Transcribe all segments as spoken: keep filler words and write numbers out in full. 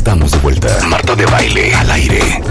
Estamos de vuelta. Marta de Baile al aire.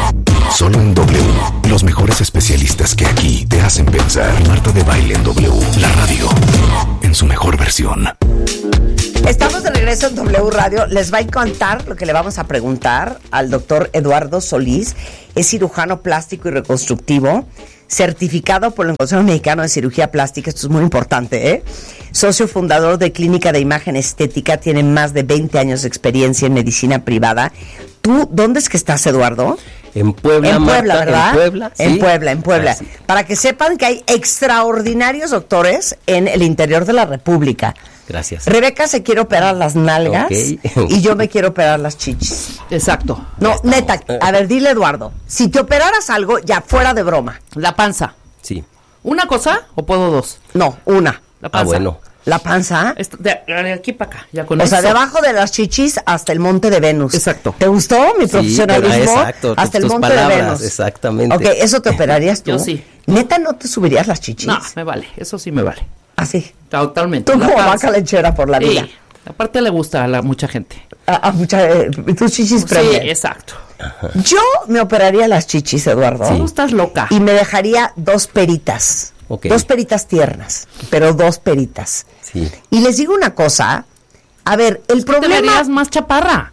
Solo en W. Los mejores especialistas que aquí te hacen pensar. Marta de Baile en W. La radio en su mejor versión. Estamos de regreso en W Radio. Les va a encantar lo que le vamos a preguntar al doctor Eduardo Solís. Es cirujano plástico y reconstructivo, certificado por el Consejo Mexicano de Cirugía Plástica. Esto es muy importante, ¿eh? Socio fundador de Clínica de Imagen Estética. Tiene más de veinte años de experiencia en medicina privada. ¿Tú dónde es que estás, Eduardo? En Puebla, en Puebla, Marta, ¿verdad? En Puebla, ¿sí? En Puebla, en Puebla. Ah, sí. Para que sepan que hay extraordinarios doctores en el interior de la República. Gracias. Rebeca se quiere operar las nalgas, okay. Y yo me quiero operar las chichis. Exacto. No, neta, a ver, dile, Eduardo, si te operaras algo, ya fuera de broma. La panza. Sí. ¿Una cosa o puedo dos? No, una. La panza. Ah, bueno. ¿La panza? Esto, de, de aquí para acá, ya con O eso. sea, debajo de las chichis hasta el Monte de Venus. Exacto. ¿Te gustó mi profesionalismo? Sí, pero, exacto, hasta el tus Monte palabras, de Venus. exactamente. Ok, ¿eso te operarías tú? Yo sí. ¿Neta no te subirías las chichis? No, me vale, eso sí me vale. Así. Totalmente. Tú La como panza. vaca lechera por la Sí. vida. Aparte le gusta a la mucha gente. A, a mucha, eh, tus chichis Sí, premian. exacto. Yo me operaría las chichis, Eduardo. Tú estás loca. Y me dejaría dos peritas. Ok. Dos peritas tiernas, pero dos peritas. Sí. Y les digo una cosa. A ver, el Te problema... verías más chaparra.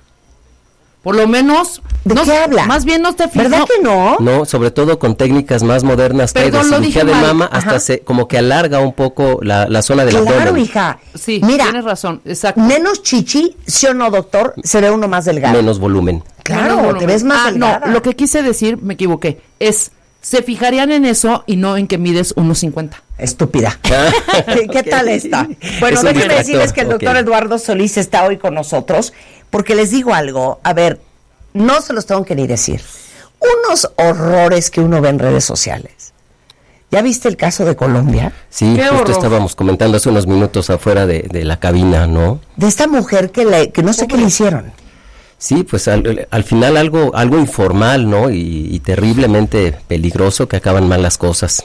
Por lo menos... ¿De no, qué habla? Más bien no te fijas. ¿Verdad que no? No, sobre todo con técnicas más modernas que hay de Perdón, lo cirugía dije de mal. mama, hasta Ajá. se como que alarga un poco la, la zona del Claro, abdomen. hija. Sí, Mira, tienes razón, exacto. menos chichi, ¿sí o no, doctor? Se ve uno más delgado. Menos volumen. Claro, No, no, no, te no. ves más Ah, delgada. no, lo que quise decir, me equivoqué, es, se fijarían en eso y no en que mides uno cincuenta. Estúpida. ¿Qué, qué tal está? Bueno, Es un déjenme distractor, decirles que el doctor ok. Eduardo Solís está hoy con nosotros, porque les digo algo, a ver, no se los tengo que ni decir. Unos horrores que uno ve en redes sociales. ¿Ya viste el caso de Colombia? Sí, Qué justo horror. estábamos comentando hace unos minutos afuera de, de la cabina, ¿no? De esta mujer que, le, que no sé qué le hicieron. Sí, pues al, al final algo algo informal, ¿no? Y, y terriblemente peligroso, que acaban mal las cosas.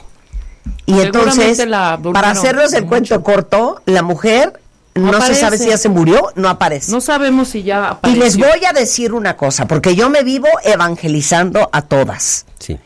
Y Seguramente entonces, la para vulgaron hacernos el mucho. cuento corto, la mujer no, No se sabe aparece. si ya se murió, no aparece. No sabemos si ya Y apareció. les voy a decir una cosa, porque yo me vivo evangelizando a todas. Sí.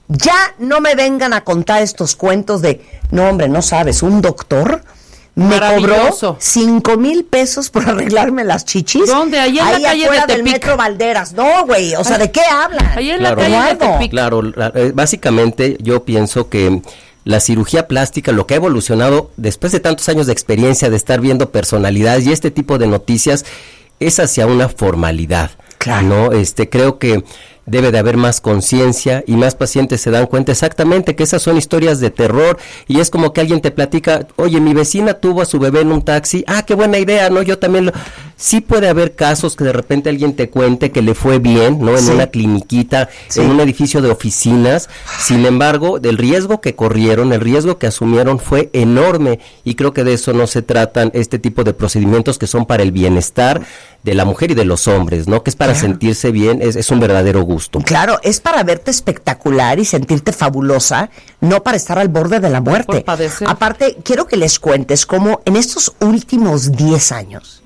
Ya no me vengan a contar estos cuentos de, no hombre, no sabes, un doctor me cobró Maravilloso. cinco mil pesos por arreglarme las chichis. ¿Dónde? Ahí en la calle afuera de del Tepic. Metro Valderas. No, güey, o sea, ¿de qué hablan? Ahí en Claro. la calle de Eduardo. Tepic. Claro, la- eh, básicamente yo pienso que la cirugía plástica, lo que ha evolucionado después de tantos años de experiencia, de estar viendo personalidades y este tipo de noticias, es hacia una formalidad. Claro. ¿No? Este, creo que debe de haber más conciencia y más pacientes se dan cuenta exactamente que esas son historias de terror y es como que alguien te platica, oye, mi vecina tuvo a su bebé en un taxi, ah, qué buena idea, ¿no? Yo también lo... Sí puede haber casos que de repente alguien te cuente que le fue bien, ¿no? En Sí. una cliniquita, Sí. en un edificio de oficinas, sin embargo, del riesgo que corrieron, el riesgo que asumieron fue enorme y creo que de eso no se tratan este tipo de procedimientos que son para el bienestar de la mujer y de los hombres, ¿no? Que es para Claro. sentirse bien, es, es un verdadero gusto. Claro, es para verte espectacular y sentirte fabulosa, no para estar al borde de la muerte. Por padecer. Aparte, quiero que les cuentes cómo en estos últimos diez años,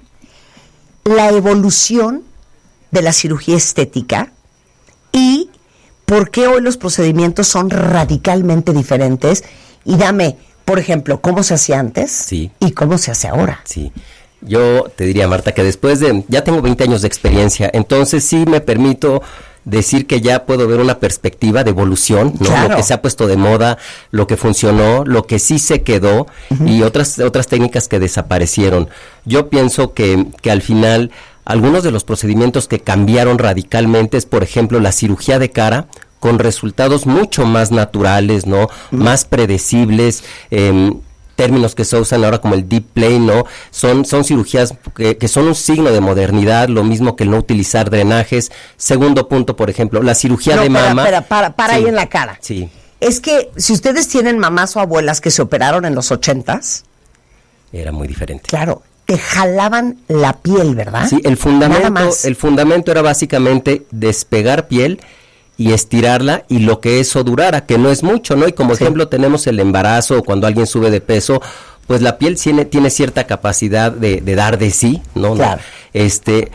la evolución de la cirugía estética y por qué hoy los procedimientos son radicalmente diferentes. Y dame, por ejemplo, cómo se hacía antes Sí. y cómo se hace ahora. Sí. Yo te diría, Marta, que después de, ya tengo veinte años de experiencia, entonces sí me permito decir que ya puedo ver una perspectiva de evolución, ¿no? Claro. Lo que se ha puesto de moda, lo que funcionó, lo que sí se quedó y otras otras técnicas que desaparecieron. Yo pienso que, que al final algunos de los procedimientos que cambiaron radicalmente es, por ejemplo, la cirugía de cara, con resultados mucho más naturales, ¿no? Más predecibles, eh, términos que se usan ahora como el deep plane, ¿no? Son, son cirugías que, que son un signo de modernidad, lo mismo que el no utilizar drenajes. Segundo punto, por ejemplo, la cirugía No, de espera, mama. espera, para, para Sí, ahí en la cara. Sí, Es que si ustedes tienen mamás o abuelas que se operaron en los ochentas, era muy diferente. claro, te jalaban la piel, ¿verdad? Sí, el Nada fundamento, más. el fundamento era básicamente despegar piel y estirarla y lo que eso durara, que no es mucho, ¿no? Y como Sí. ejemplo tenemos el embarazo o cuando alguien sube de peso, pues la piel tiene, tiene cierta capacidad de, de dar de sí, ¿no? Claro. Este,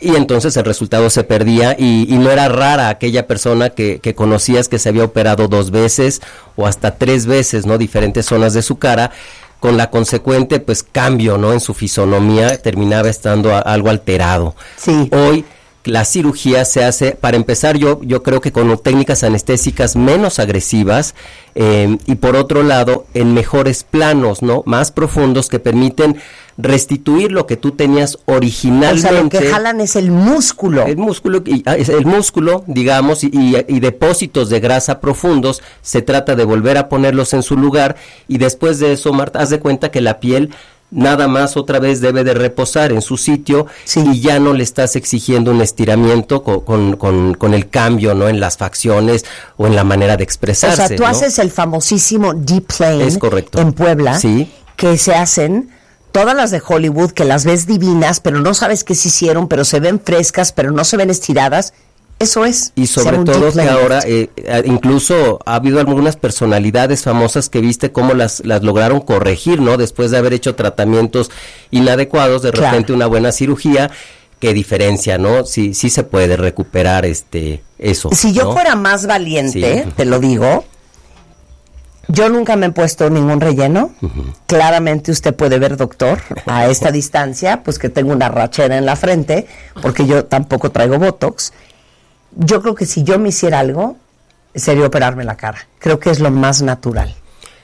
y entonces el resultado se perdía y, y no era rara aquella persona que, que conocías que se había operado dos veces o hasta tres veces, ¿no? Diferentes zonas de su cara, con la consecuente, pues, cambio, ¿no? En su fisonomía, terminaba estando a, algo alterado. Sí. Hoy la cirugía se hace, para empezar, yo yo creo que con técnicas anestésicas menos agresivas eh, y por otro lado, en mejores planos, ¿no? Más profundos que permiten restituir lo que tú tenías originalmente. O sea, lo que jalan es el músculo. El músculo, y, el músculo, digamos, y, y, y depósitos de grasa profundos, se trata de volver a ponerlos en su lugar y después de eso, Marta, haz de cuenta que la piel nada más otra vez debe de reposar en su sitio, sí, y ya no le estás exigiendo un estiramiento con, con, con, con el cambio, ¿no? En las facciones o en la manera de expresarse. O sea, tú ¿no? haces el famosísimo deep plane. Es correcto. En Puebla, sí, que se hacen todas las de Hollywood, que las ves divinas, pero no sabes qué se hicieron, pero se ven frescas, pero no se ven estiradas. Eso es. Y sobre todo que ahora, eh, incluso ha habido algunas personalidades famosas que viste cómo las, las lograron corregir, ¿no? Después de haber hecho tratamientos inadecuados, de repente claro, una buena cirugía, qué diferencia, ¿no? Sí, sí se puede recuperar este eso. Si yo ¿no? fuera más valiente, sí, te lo digo, yo nunca me he puesto ningún relleno. Uh-huh. Claramente usted puede ver, doctor, a esta distancia, pues que tengo una rachera en la frente, porque yo tampoco traigo Botox. Yo creo que si yo me hiciera algo, sería operarme la cara. Creo que es lo más natural.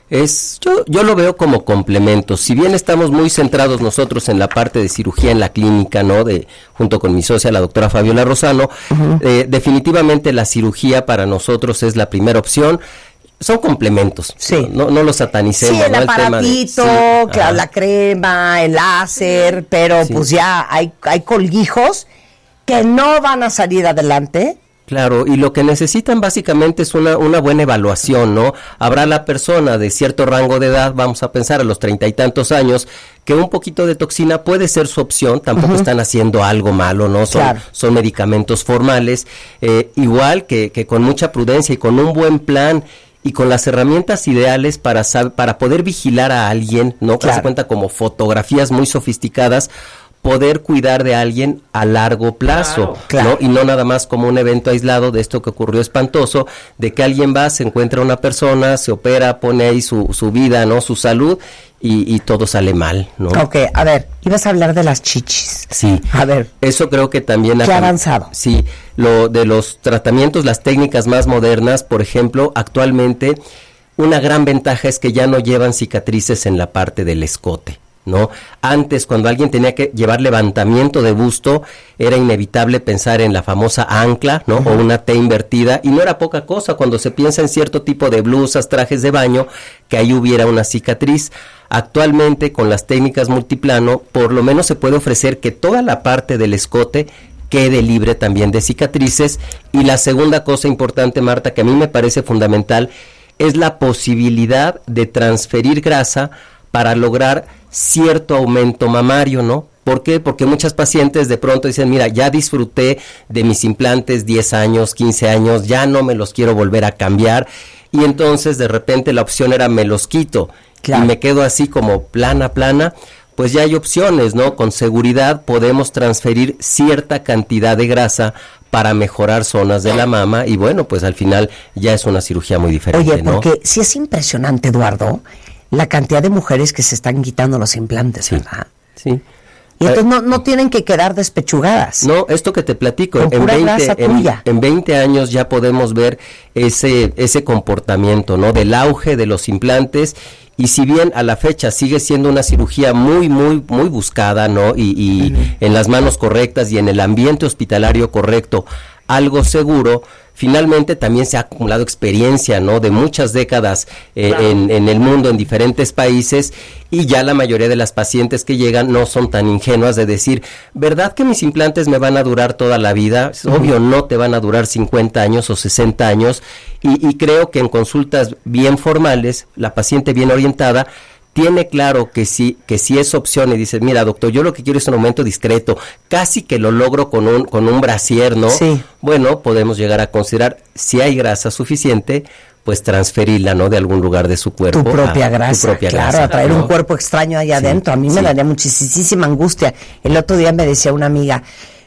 Es, yo, yo lo veo como complemento. Si bien estamos muy centrados nosotros en la parte de cirugía en la clínica, ¿no? De, junto con mi socia, la doctora Fabiola Rosano, uh-huh, eh, definitivamente la cirugía para nosotros es la primera opción. Son complementos, sí, no, no los satanicemos. Sí, el ¿no? aparatito, el tema de, sí, claro, la crema, el láser, pero sí, pues ya hay, hay colguijos que no van a salir adelante. Claro, y lo que necesitan básicamente es una, una buena evaluación, ¿no? Habrá la persona de cierto rango de edad, vamos a pensar a los treinta y tantos años, que un poquito de toxina puede ser su opción, tampoco uh-huh, están haciendo algo malo, ¿no? Son, claro, son medicamentos formales, eh, igual que, que con mucha prudencia y con un buen plan y con las herramientas ideales para sab- para poder vigilar a alguien, ¿no? Que se cuenta como fotografías muy sofisticadas, poder cuidar de alguien a largo plazo, claro, claro, ¿no? Y no nada más como un evento aislado de esto que ocurrió espantoso, de que alguien va, se encuentra una persona, se opera, pone ahí su, su vida, ¿no? Su salud, y, y todo sale mal, ¿no? Ok, a ver, ibas a hablar de las chichis. Sí. A ver. Eso creo que también... ¿Qué ha avanzado? Sí, lo de los tratamientos, las técnicas más modernas, por ejemplo, actualmente, una gran ventaja es que ya no llevan cicatrices en la parte del escote, ¿no? Antes, cuando alguien tenía que llevar levantamiento de busto, era inevitable pensar en la famosa ancla, ¿no? Uh-huh. O una T invertida, y no era poca cosa cuando se piensa en cierto tipo de blusas, trajes de baño, que ahí hubiera una cicatriz. Actualmente, con las técnicas multiplano, por lo menos se puede ofrecer que toda la parte del escote quede libre también de cicatrices. Y la segunda cosa importante, Marta, que a mí me parece fundamental, es la posibilidad de transferir grasa para lograr cierto aumento mamario, ¿no? ¿Por qué? Porque muchas pacientes de pronto dicen, mira, ya disfruté de mis implantes diez años, quince años, ya no me los quiero volver a cambiar, y entonces de repente la opción era me los quito, claro, y me quedo así como plana, plana. Pues ya hay opciones, ¿no? Con seguridad podemos transferir cierta cantidad de grasa para mejorar zonas de la mama, y bueno, pues al final ya es una cirugía muy diferente, Oye, ¿no? porque sí es impresionante, Eduardo, la cantidad de mujeres que se están quitando los implantes, sí, ¿verdad? Sí. Y entonces no, no tienen que quedar despechugadas. No, esto que te platico, con en pura veinte, grasa en, tuya. en veinte años ya podemos ver ese, ese comportamiento, ¿no? Del auge de los implantes, y si bien a la fecha sigue siendo una cirugía muy, muy, muy buscada, ¿no? Y, y uh-huh, en las manos correctas y en el ambiente hospitalario correcto, algo seguro, finalmente también se ha acumulado experiencia, ¿no? De muchas décadas eh, claro, en, en el mundo, en diferentes países, y ya la mayoría de las pacientes que llegan no son tan ingenuas de decir, ¿verdad que mis implantes me van a durar toda la vida? Uh-huh. Obvio, no te van a durar cincuenta años o sesenta años, y, y creo que en consultas bien formales, la paciente bien orientada tiene claro que sí, que sí es opción, y dice, mira, doctor, yo lo que quiero es un aumento discreto, casi que lo logro con un, con un brasier, ¿no? Sí. Bueno, podemos llegar a considerar, si hay grasa suficiente, pues transferirla, ¿no? De algún lugar de su cuerpo. Tu propia a, grasa, tu propia claro, grasa, a traer ¿no? un cuerpo extraño ahí adentro. Sí, a mí me sí. daría muchísima angustia. El otro día me decía una amiga,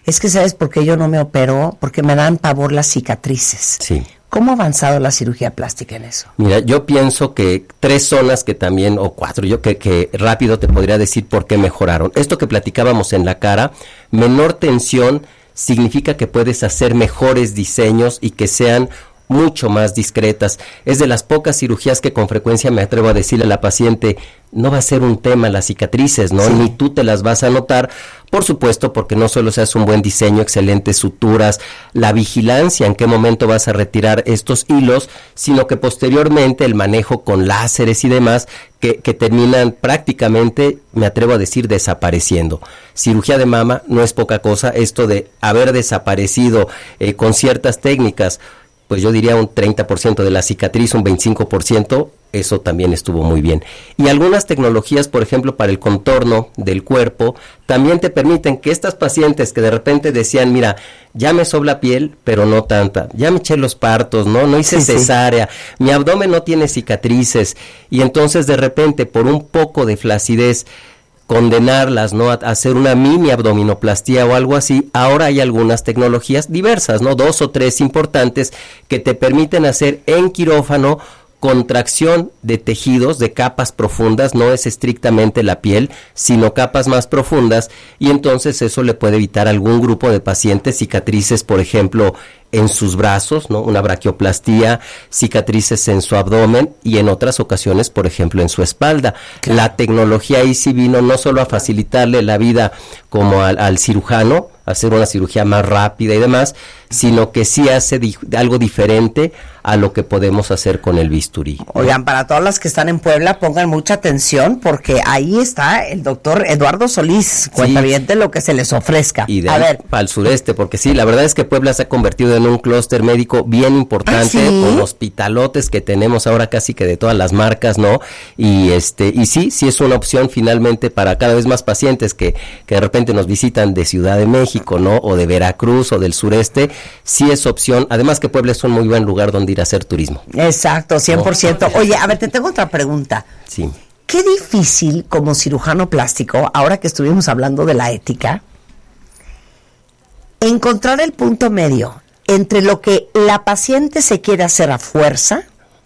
es que ¿sabes por qué yo no me opero? Porque me dan pavor las cicatrices. Sí. ¿Cómo ha avanzado la cirugía plástica en eso? Mira, yo pienso que tres zonas que también, o cuatro, yo que, que rápido te podría decir por qué mejoraron. Esto que platicábamos en la cara, menor tensión, significa que puedes hacer mejores diseños y que sean mucho más discretas. Es de las pocas cirugías que con frecuencia me atrevo a decirle a la paciente, no va a ser un tema las cicatrices, ¿no? Sí. Ni tú te las vas a notar, por supuesto, porque no solo se hace un buen diseño, excelentes suturas, la vigilancia, en qué momento vas a retirar estos hilos, sino que posteriormente el manejo con láseres y demás, que, que terminan prácticamente, me atrevo a decir, desapareciendo. Cirugía de mama no es poca cosa, esto de haber desaparecido eh, con ciertas técnicas, pues yo diría un treinta por ciento de la cicatriz, un veinticinco por ciento, eso también estuvo muy bien. Y algunas tecnologías, por ejemplo, para el contorno del cuerpo, también te permiten que estas pacientes que de repente decían, mira, ya me sobra piel, pero no tanta, ya me eché los partos, no, no hice sí, cesárea, sí. Mi abdomen no tiene cicatrices, y entonces de repente por un poco de flacidez, condenarlas, ¿no? A hacer una mini abdominoplastía o algo así. Ahora hay algunas tecnologías diversas, ¿no? Dos o tres importantes que te permiten hacer en quirófano contracción de tejidos, de capas profundas, no es estrictamente la piel, sino capas más profundas, y entonces eso le puede evitar a algún grupo de pacientes cicatrices, por ejemplo, en sus brazos, ¿no? Una braquioplastía, cicatrices en su abdomen y en otras ocasiones, por ejemplo, en su espalda. Claro. La tecnología ahí sí vino no solo a facilitarle la vida como al, al cirujano, hacer una cirugía más rápida y demás, sino que sí hace di- algo diferente a lo que podemos hacer con el bisturí. Oigan, para todas las que están en Puebla, pongan mucha atención porque ahí está el doctor Eduardo Solís, cuentaviente, sí. Lo que se les ofrezca. Y de a ahí ver. para el sureste, porque sí, la verdad es que Puebla se ha convertido en un clúster médico bien importante, ¿Ah, sí? con hospitalotes que tenemos ahora casi que de todas las marcas, ¿no? Y este y sí, sí es una opción finalmente para cada vez más pacientes que, que de repente nos visitan de Ciudad de México, ¿no? O de Veracruz o del sureste, sí es opción, además que Puebla es un muy buen lugar donde ir a hacer turismo. Exacto, cien por ciento. ¿No? Oye, a ver, te tengo otra pregunta. Sí. Qué difícil como cirujano plástico, ahora que estuvimos hablando de la ética, encontrar el punto medio entre lo que la paciente se quiere hacer a fuerza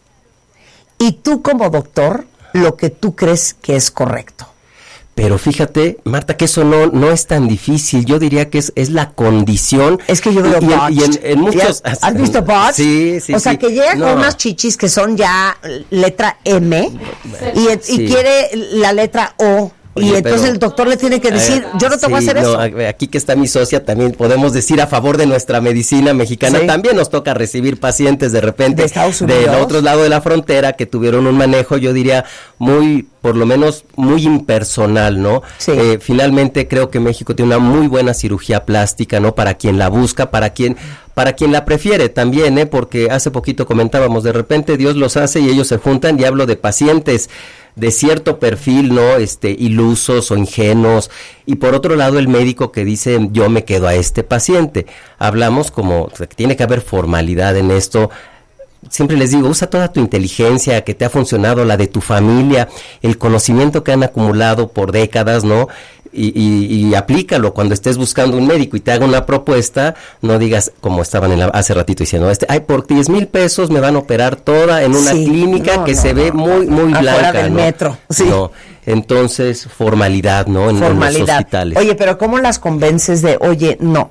y tú como doctor, lo que tú crees que es correcto. Pero fíjate, Marta, que eso no no es tan difícil. Yo diría que es es la condición. Es que yo veo y, y, y en, en muchos. ¿Has, ¿Has visto bots? Sí, sí. O sea, sí. que llega no. con unas chichis que son ya letra M y, y sí. quiere la letra O. Oye, y entonces pero, el doctor le tiene que decir, eh, yo no te sí, voy a hacer no, eso. Aquí que está mi socia, también podemos decir a favor de nuestra medicina mexicana. Sí. También nos toca recibir pacientes de repente de Estados Unidos, del otro lado de la frontera que tuvieron un manejo, yo diría, muy, por lo menos, muy impersonal, ¿no? Sí. Eh, finalmente creo que México tiene una muy buena cirugía plástica, ¿no? Para quien la busca, para quien... para quien la prefiere también, ¿eh? Porque hace poquito comentábamos, de repente Dios los hace y ellos se juntan, y hablo de pacientes de cierto perfil, ¿no? Este, ilusos o ingenuos, y por otro lado el médico que dice, yo me quedo a este paciente. Hablamos como, o sea, que tiene que haber formalidad en esto. Siempre les digo, usa toda tu inteligencia que te ha funcionado, la de tu familia, el conocimiento que han acumulado por décadas, ¿no? Y, y, y aplícalo cuando estés buscando un médico y te haga una propuesta, no digas como estaban en la, hace ratito diciendo, este, ay, por diez mil pesos me van a operar toda en una sí, clínica no, que no, se no, ve no, muy, muy afuera blanca, del ¿no? metro, sí. No, entonces, formalidad, ¿no? En, formalidad. en los hospitales. Oye, pero ¿cómo las convences de, oye, no?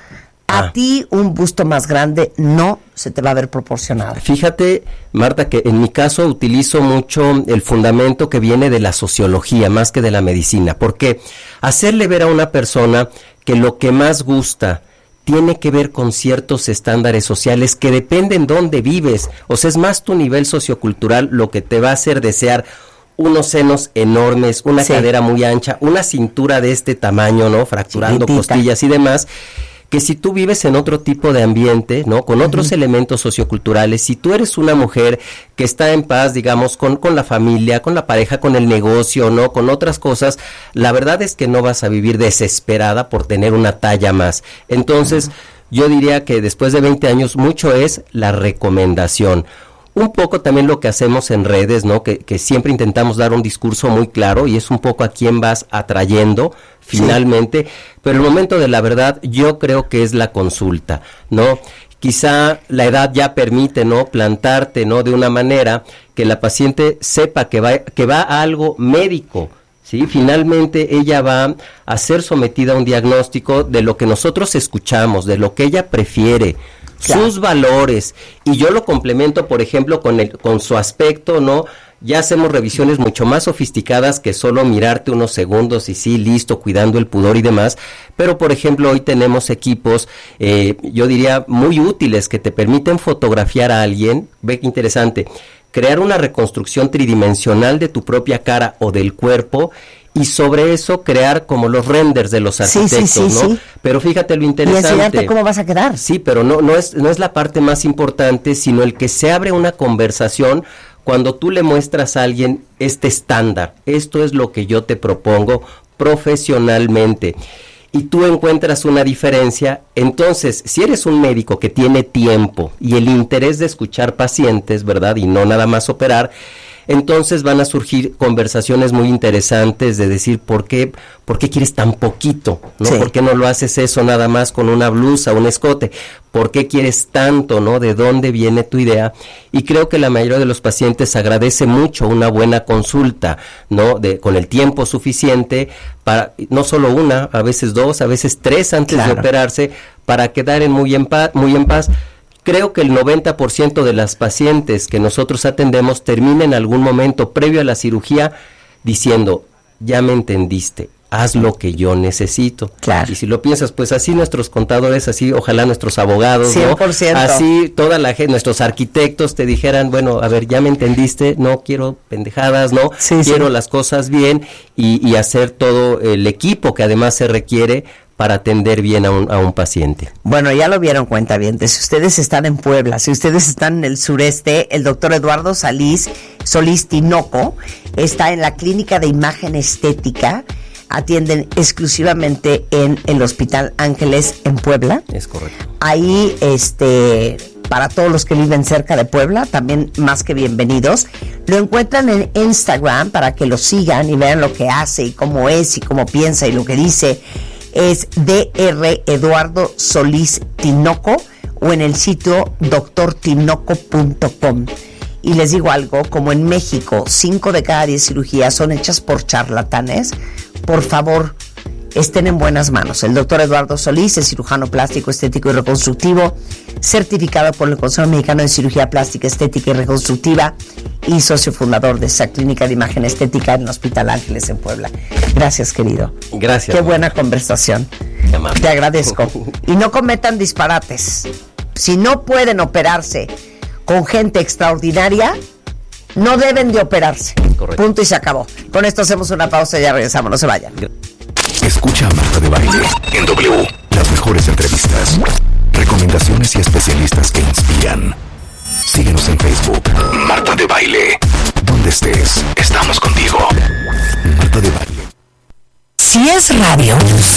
A ah. ti un busto más grande no se te va a ver proporcionado. Fíjate, Marta, que en mi caso utilizo mucho el fundamento que viene de la sociología más que de la medicina, porque hacerle ver a una persona que lo que más gusta tiene que ver con ciertos estándares sociales que dependen dónde vives, o sea, es más tu nivel sociocultural lo que te va a hacer desear unos senos enormes, una sí. cadera muy ancha, una cintura de este tamaño, ¿no? Fracturando Chiquitita. Costillas y demás, que si tú vives en otro tipo de ambiente, ¿no? Con otros uh-huh. elementos socioculturales, si tú eres una mujer que está en paz, digamos, con, con la familia, con la pareja, con el negocio, ¿no? Con otras cosas, la verdad es que no vas a vivir desesperada por tener una talla más. Entonces, uh-huh. yo diría que después de veinte años, mucho es la recomendación. un poco también lo que hacemos en redes, ¿no? Que, que siempre intentamos dar un discurso muy claro y es un poco a quién vas atrayendo finalmente, sí. Pero el momento de la verdad yo creo que es la consulta, ¿no? Quizá la edad ya permite, ¿no? Plantarte, ¿no? De una manera que la paciente sepa que va, que va a algo médico, ¿sí? Finalmente ella va a ser sometida a un diagnóstico de lo que nosotros escuchamos, de lo que ella prefiere, claro. Sus valores, y yo lo complemento, por ejemplo, con el, con su aspecto, ¿no? Ya hacemos revisiones mucho más sofisticadas que solo mirarte unos segundos y sí, listo, cuidando el pudor y demás, pero por ejemplo hoy tenemos equipos, eh, yo diría muy útiles, que te permiten fotografiar a alguien, ve qué interesante, crear una reconstrucción tridimensional de tu propia cara o del cuerpo, y sobre eso crear como los renders de los arquitectos, sí, sí, sí, ¿no? Sí. Pero fíjate lo interesante. Y enseñarte cómo vas a quedar. Sí, pero no, no es, no es la parte más importante, sino el que se abre una conversación cuando tú le muestras a alguien este estándar. Esto es lo que yo te propongo profesionalmente. Y tú encuentras una diferencia, entonces, si eres un médico que tiene tiempo y el interés de escuchar pacientes, ¿verdad? Y no nada más operar, entonces van a surgir conversaciones muy interesantes de decir, ¿por qué, por qué quieres tan poquito? ¿No? Sí. ¿Por qué no lo haces eso nada más con una blusa, un escote? ¿Por qué quieres tanto? ¿No? ¿De dónde viene tu idea? Y creo que la mayoría de los pacientes agradece mucho una buena consulta, ¿no? De, con el tiempo suficiente para, no solo una, a veces dos, a veces tres antes claro. de operarse, para quedar en muy en paz, muy en paz. Creo que el noventa por ciento de las pacientes que nosotros atendemos termina en algún momento previo a la cirugía diciendo, ya me entendiste, haz lo que yo necesito. Claro. Y si lo piensas, pues así nuestros contadores, así ojalá nuestros abogados, cien por ciento. ¿no? Así toda la gente, nuestros arquitectos te dijeran, bueno, a ver, ya me entendiste, no quiero pendejadas, no, sí, quiero sí. las cosas bien y, y hacer todo el equipo que además se requiere para atender bien a un, a un paciente. Bueno, ya lo vieron, cuentavientes. Si ustedes están en Puebla, si ustedes están en el sureste, el doctor Eduardo Solís, Solís Tinoco está en la Clínica de Imagen Estética. Atienden exclusivamente en el Hospital Ángeles en Puebla. Es correcto. Ahí, este, para todos los que viven cerca de Puebla, también más que bienvenidos. Lo encuentran en Instagram para que lo sigan y vean lo que hace y cómo es y cómo piensa y lo que dice. Es doctor Eduardo Solís Tinoco o en el sitio doctor tinoco punto com. Y les digo algo, como en México cinco de cada diez cirugías son hechas por charlatanes, por favor, estén en buenas manos. El doctor Eduardo Solís es cirujano plástico, estético y reconstructivo, certificado por el Consejo Mexicano de Cirugía Plástica, Estética y Reconstructiva y socio fundador de esa Clínica de Imagen Estética en el Hospital Ángeles en Puebla. Gracias, querido. Gracias. Qué buena conversación. Qué Te agradezco. Y no cometan disparates. Si no pueden operarse con gente extraordinaria, no deben de operarse. Correcto. Punto y se acabó. Con esto hacemos una pausa y ya regresamos. No se vayan. Escucha a Marta de Baile en W. Las mejores entrevistas, recomendaciones y especialistas que inspiran. Síguenos en Facebook. Marta de Baile. Donde estés, estamos contigo. Marta de Baile. Si es radio,